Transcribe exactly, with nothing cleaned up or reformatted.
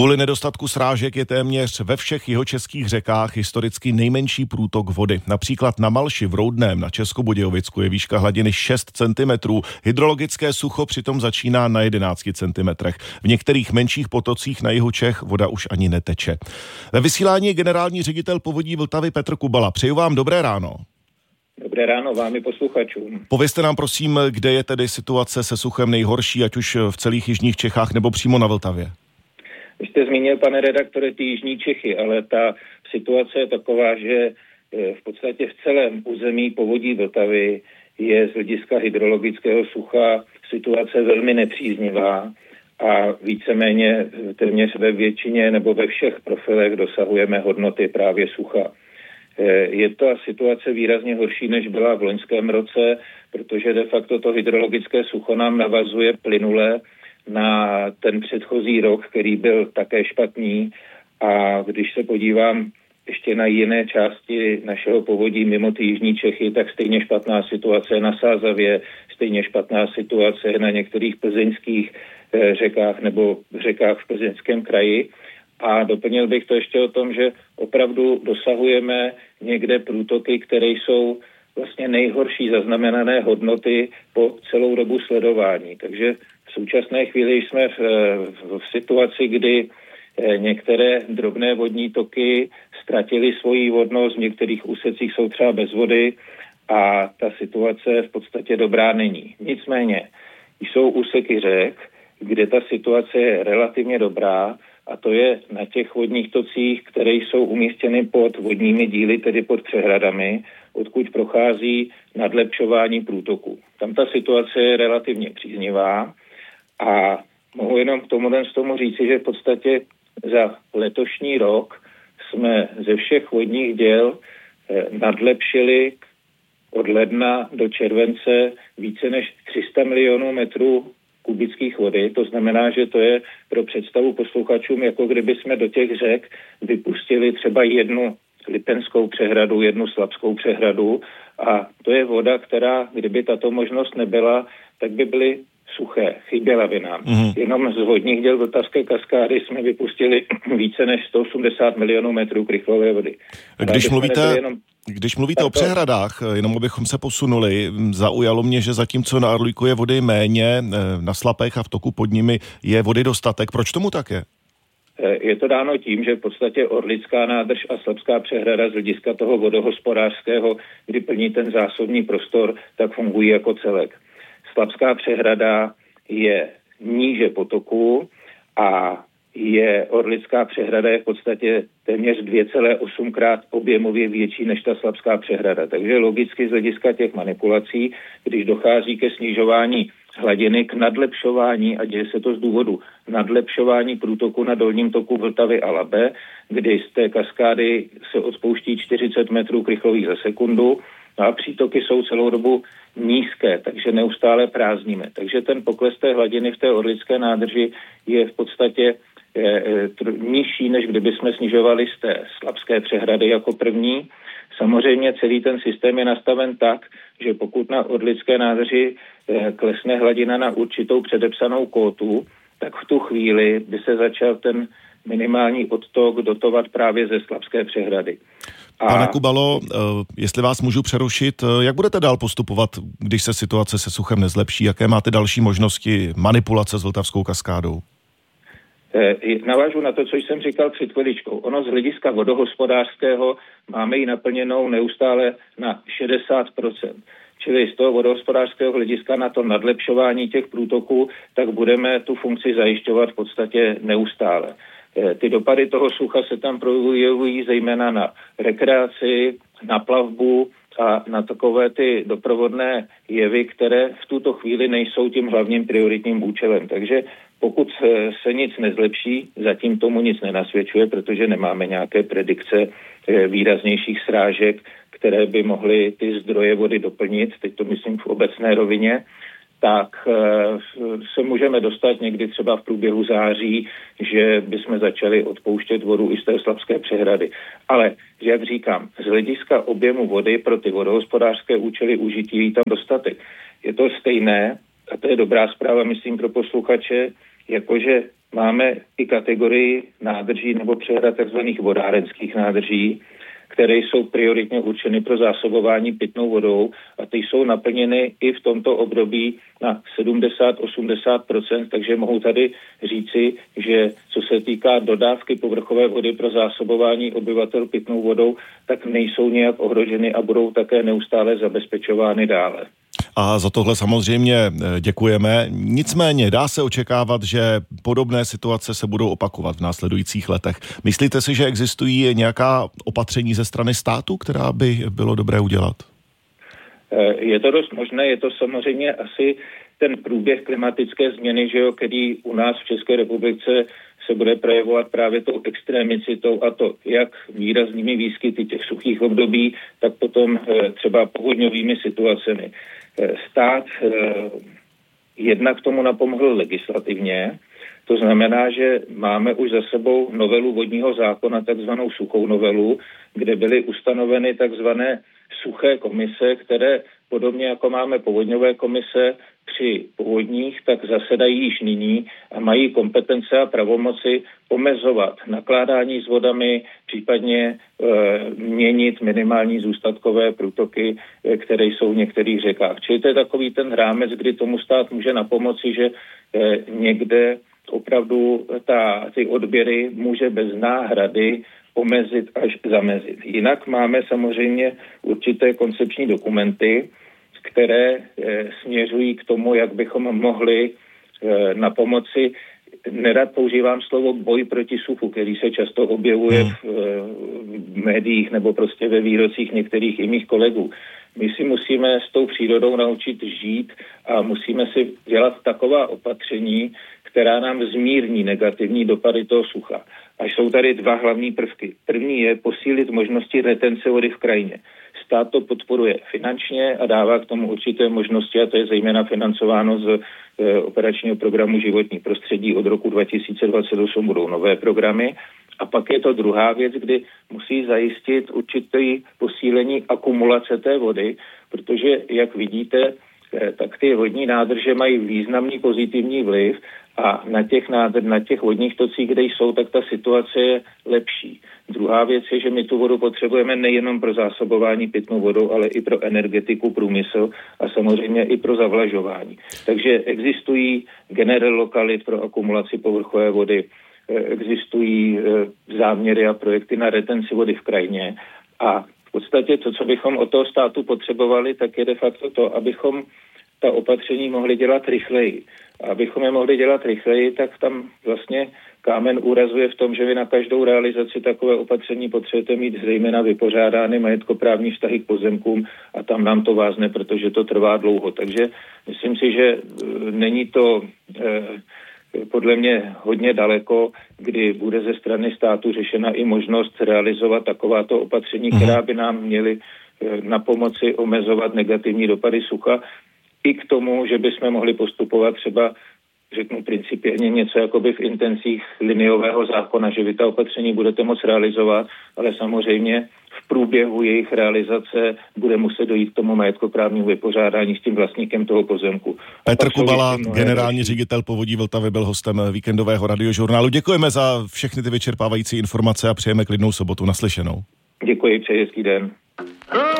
Kvůli nedostatku srážek je téměř ve všech jihočeských řekách historicky nejmenší průtok vody. Například na Malši v Roudném na Českobudějovicku je výška hladiny šest centimetrů. Hydrologické sucho přitom začíná na jedenácti centimetrech. V některých menších potocích na jihu Čech voda už ani neteče. Ve vysílání je generální ředitel Povodí Vltavy Petr Kubala. Přeju vám dobré ráno. Dobré ráno vám i posluchačům. Povězte nám prosím, kde je tedy situace se suchem nejhorší, ať už v celých jižních Čechách nebo přímo na Vltavě. Vy jste zmínil, pane redaktore, ty jižní Čechy, ale ta situace je taková, že v podstatě v celém území Povodí Vltavy je z hlediska hydrologického sucha situace velmi nepříznivá a víceméně téměř ve většině nebo ve všech profilech dosahujeme hodnoty právě sucha. Je ta situace výrazně horší, než byla v loňském roce, protože de facto to hydrologické sucho nám navazuje plynule na ten předchozí rok, který byl také špatný. A když se podívám ještě na jiné části našeho povodí mimo ty jižní Čechy, tak stejně špatná situace na Sázavě, stejně špatná situace na některých plzeňských řekách nebo řekách v Plzeňském kraji. A doplnil bych to ještě o tom, že opravdu dosahujeme někde průtoky, které jsou vlastně nejhorší zaznamenané hodnoty po celou dobu sledování. Takže v současné chvíli jsme v, v, v situaci, kdy některé drobné vodní toky ztratily svoji vodnost, v některých úsecích jsou třeba bez vody a ta situace v podstatě dobrá není. Nicméně jsou úseky řek, kde ta situace je relativně dobrá, a to je na těch vodních tocích, které jsou umístěny pod vodními díly, tedy pod přehradami, odkud prochází nadlepšování průtoku. Tam ta situace je relativně příznivá a mohu jenom k tomu, z tomu říci, že v podstatě za letošní rok jsme ze všech vodních děl nadlepšili od ledna do července více než tři sta milionů metrů kubických vody. To znamená, že to je pro představu posluchačům, jako kdyby jsme do těch řek vypustili třeba jednu Lipenskou přehradu, jednu Slabskou přehradu a to je voda, která, kdyby tato možnost nebyla, tak by byly suché, chyběla by nám. Mm-hmm. Jenom z vodních děl Vltavské kaskády jsme vypustili více než sto osmdesát milionů metrů krychlové vody. Když mluvíte... Jenom... Když mluvíte o přehradách, jenom abychom se posunuli, zaujalo mě, že zatímco na Orlíku je vody méně, na Slapech a v toku pod nimi je vody dostatek. Proč tomu tak je? Je to dáno tím, že v podstatě Orlická nádrž a Slapská přehrada z hlediska toho vodohospodářského, kdy plní ten zásobní prostor, tak fungují jako celek. Slapská přehrada je níže potoku a je Orlická přehrada je v podstatě téměř dvě celé osm krát objemově větší než ta Slapská přehrada. Takže logicky z hlediska těch manipulací, když dochází ke snižování hladiny, k nadlepšování, a děje se to z důvodu nadlepšování průtoku na dolním toku Vltavy a Labe, kdy z té kaskády se odpouští čtyřicet metrů krychlových za sekundu, no a přítoky jsou celou dobu nízké, takže neustále prázdníme. Takže ten pokles té hladiny v té Orlické nádrži je v podstatě nižší, než kdyby jsme snižovali z té Slapské přehrady jako první. Samozřejmě celý ten systém je nastaven tak, že pokud na Orlické nádrži klesne hladina na určitou předepsanou kótu, tak v tu chvíli by se začal ten minimální odtok dotovat právě ze Slapské přehrady. A... Pane Kubalo, jestli vás můžu přerušit, jak budete dál postupovat, když se situace se suchem nezlepší? Jaké máte další možnosti manipulace s Vltavskou kaskádou? Navážu na to, co jsem říkal před chviličkou. Ono z hlediska vodohospodářského máme ji naplněnou neustále na šedesát procent. Čili z toho vodohospodářského hlediska na to nadlepšování těch průtoků, tak budeme tu funkci zajišťovat v podstatě neustále. Ty dopady toho sucha se tam projevují zejména na rekreaci, na plavbu a na takové ty doprovodné jevy, které v tuto chvíli nejsou tím hlavním prioritním účelem. Takže pokud se nic nezlepší, zatím tomu nic nenasvědčuje, protože nemáme nějaké predikce výraznějších srážek, které by mohly ty zdroje vody doplnit, teď to myslím v obecné rovině, tak se můžeme dostat někdy třeba v průběhu září, že bychom začali odpouštět vodu i z té Slapské přehrady. Ale, jak říkám, z hlediska objemu vody pro ty vodohospodářské účely užití je tam dostatek. Je to stejné, a to je dobrá zpráva, myslím, pro posluchače, jakože máme i kategorii nádrží nebo přehrad tzv. Vodárenských nádrží, které jsou prioritně určeny pro zásobování pitnou vodou a ty jsou naplněny i v tomto období na sedmdesát až osmdesát procent, takže mohu tady říci, že co se týká dodávky povrchové vody pro zásobování obyvatel pitnou vodou, tak nejsou nějak ohroženy a budou také neustále zabezpečovány dále. A za tohle samozřejmě děkujeme. Nicméně dá se očekávat, že podobné situace se budou opakovat v následujících letech. Myslíte si, že existují nějaká opatření ze strany státu, která by bylo dobré udělat? Je to dost možné, je to samozřejmě asi ten průběh klimatické změny, že jo, který u nás v České republice se bude projevovat právě tou extrémicitou a to jak výraznými výskyty těch suchých období, tak potom třeba povodňovými situacemi. Stát jednak tomu napomohl legislativně, to znamená, že máme už za sebou novelu vodního zákona, takzvanou suchou novelu, kde byly ustanoveny takzvané suché komise, které podobně jako máme povodňové komise při povodních, tak zasedají již nyní a mají kompetence a pravomoci omezovat nakládání s vodami, případně e, měnit minimální zůstatkové průtoky, e, které jsou v některých řekách. Čili to je takový ten rámec, kdy tomu stát může napomoci, že e, někde opravdu ta, ty odběry může bez náhrady omezit až zamezit. Jinak máme samozřejmě určité koncepční dokumenty, které e, směřují k tomu, jak bychom mohli e, na pomoci, nerad používám slovo boj proti suchu, který se často objevuje v, e, v médiích nebo prostě ve výrocích některých jiných kolegů. My si musíme s tou přírodou naučit žít a musíme si dělat taková opatření, která nám zmírní negativní dopady toho sucha. A jsou tady dva hlavní prvky. První je posílit možnosti retence vody v krajině. Stát to podporuje finančně a dává k tomu určité možnosti, a to je zejména financováno z e, operačního programu Životní prostředí. Od roku dva tisíce dvacet osm budou nové programy. A pak je to druhá věc, kdy musí zajistit určité posílení akumulace té vody, protože, jak vidíte, e, tak ty vodní nádrže mají významný pozitivní vliv a na těch, nádr, na těch vodních tocích, kde jsou, tak ta situace je lepší. Druhá věc je, že my tu vodu potřebujeme nejenom pro zásobování pitnou vodou, ale i pro energetiku, průmysl a samozřejmě i pro zavlažování. Takže existují generel lokalit pro akumulaci povrchové vody, existují záměry a projekty na retenci vody v krajině a v podstatě to, co bychom od toho státu potřebovali, tak je de facto to, abychom ta opatření mohli dělat rychleji. A abychom je mohli dělat rychleji, tak tam vlastně kámen úrazu je v tom, že vy na každou realizaci takové opatření potřebujete mít zejména vypořádány majetkoprávní vztahy k pozemkům a tam nám to vázne, protože to trvá dlouho. Takže myslím si, že není to eh, podle mě hodně daleko, kdy bude ze strany státu řešena i možnost realizovat takováto opatření, která by nám měly eh, na pomoci omezovat negativní dopady sucha, i k tomu, že bychom mohli postupovat třeba, řeknu principiálně něco jakoby v intencích liniového zákona, že vy ta opatření budete moct realizovat, ale samozřejmě v průběhu jejich realizace bude muset dojít k tomu majetkoprávnímu vypořádání s tím vlastníkem toho pozemku. Petr Kubala, generální ředitel Povodí Vltavy, byl hostem víkendového radiožurnálu. Děkujeme za všechny ty vyčerpávající informace a přejeme klidnou sobotu. Naslyšenou. Děkuji, přeji hezký den.